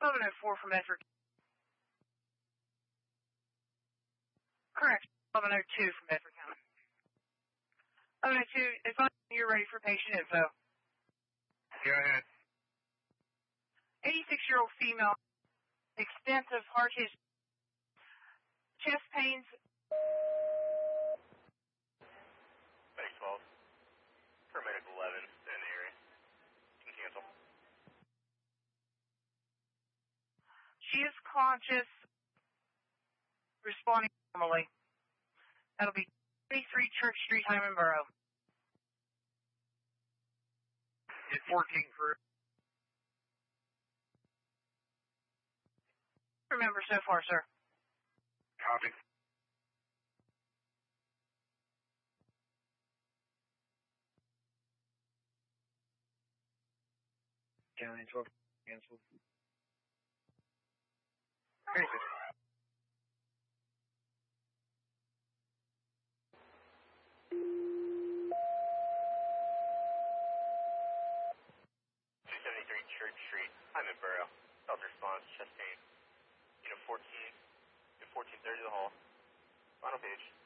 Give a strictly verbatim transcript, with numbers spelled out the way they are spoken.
eleven oh four from Medford. Correct. eleven oh two from Medford County. eleven oh two, advise you're ready for patient info. Go ahead. eighty-six-year-old female, extensive heart history, chest pains. Thanks, twelve. Paramedic eleven, in the area. You can cancel. She is conscious, responding normally. That'll be twenty-three Church Street, Hyman Borough. It's fourteen crew. Remember so far, sir. Copy. County twelve canceled. Thank you. two seventy-three Church Street, Hyman Borough. Health response, chest pain. Unit fourteen, unit fourteen thirty to the hall. Final page.